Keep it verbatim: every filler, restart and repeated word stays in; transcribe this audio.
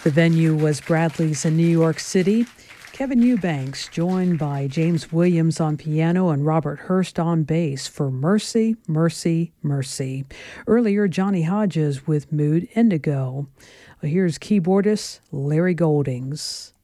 The venue was Bradley's in New York City. Kevin Eubanks, joined by James Williams on piano and Robert Hurst on bass for Mercy, Mercy, Mercy. Earlier, Johnny Hodges with Mood Indigo. Here's keyboardist Larry Goldings.